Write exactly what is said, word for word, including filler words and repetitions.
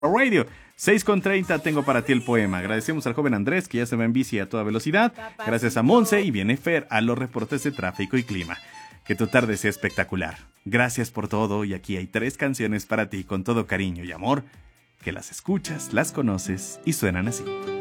Radio. seis con treinta tengo para ti el poema. Agradecemos al joven Andrés que ya se va en bici a toda velocidad. Gracias a Monse y viene Fer a los reportes de tráfico y clima. Que tu tarde sea espectacular. Gracias por todo y aquí hay tres canciones para ti con todo cariño y amor que las escuchas, las conoces y suenan así.